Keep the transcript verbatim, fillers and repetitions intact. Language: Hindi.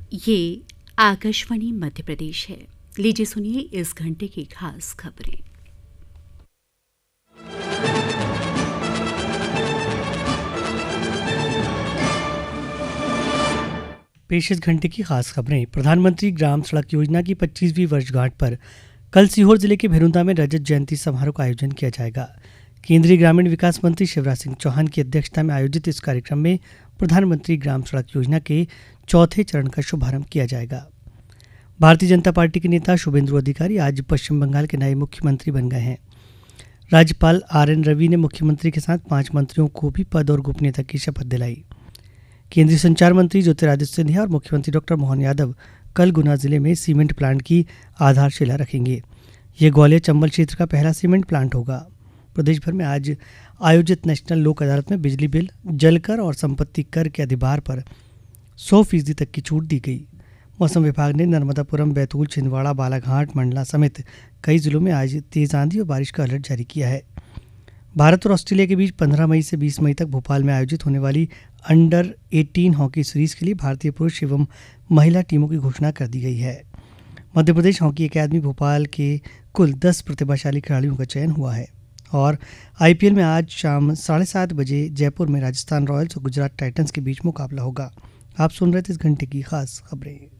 ये आकाशवाणी मध्य प्रदेश है। लीजिए सुनिए इस घंटे की खास खबरें। पेश इस घंटे की खास खबरें। प्रधानमंत्री ग्राम सड़क योजना की पच्चीसवीं वर्षगांठ पर कल सीहोर जिले के भेरुंदा में रजत जयंती समारोह का आयोजन किया जाएगा। केंद्रीय ग्रामीण विकास मंत्री शिवराज सिंह चौहान की अध्यक्षता में आयोजित इस कार्यक्रम में प्रधानमंत्री ग्राम सड़क योजना के चौथे चरण का शुभारंभ किया जाएगा। भारतीय जनता पार्टी के नेता शुभेंदु अधिकारी आज पश्चिम बंगाल के नए मुख्यमंत्री बन गए हैं। राज्यपाल आर एन रवि ने मुख्यमंत्री के साथ पांच मंत्रियों को भी पद और गोपनीयता की शपथ दिलाई। केंद्रीय संचार मंत्री ज्योतिरादित्य सिंधिया और मुख्यमंत्री डॉक्टर मोहन यादव कल गुना जिले में सीमेंट प्लांट की आधारशिला रखेंगे। ये ग्वालियर चंबल क्षेत्र का पहला सीमेंट प्लांट होगा। प्रदेश भर में आज आयोजित नेशनल लोक अदालत में बिजली बिल, जल कर और संपत्ति कर के अधिभार पर सौ फीसदी तक की छूट दी गई। मौसम विभाग ने नर्मदापुरम, बैतूल, छिंदवाड़ा, बालाघाट, मंडला समेत कई जिलों में आज तेज आंधी और बारिश का अलर्ट जारी किया है। भारत और ऑस्ट्रेलिया के बीच पंद्रह मई से बीस मई तक भोपाल में आयोजित होने वाली अंडर अठारह हॉकी सीरीज के लिए भारतीय पुरुष एवं महिला टीमों की घोषणा कर दी गई है। मध्य प्रदेश हॉकी अकादमी भोपाल के कुल दस प्रतिभाशाली खिलाड़ियों का चयन हुआ है। और आईपीएल में आज शाम साढ़े सात बजे जयपुर में राजस्थान रॉयल्स और गुजरात टाइटंस के बीच मुकाबला होगा। आप सुन रहे थे इस घंटे की खास खबरें।